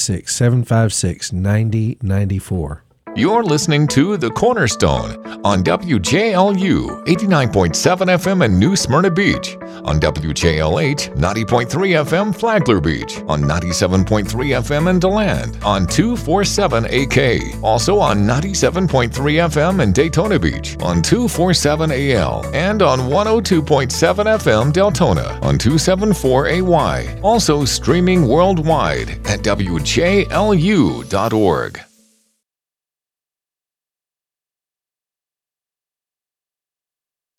866-756-9094. You're listening to The Cornerstone on WJLU 89.7 FM in New Smyrna Beach, on WJLH 90.3 FM Flagler Beach, on 97.3 FM in DeLand, on 247 AK, also on 97.3 FM in Daytona Beach, on 247 AL, and on 102.7 FM Deltona, on 274 AY, also streaming worldwide at WJLU.org.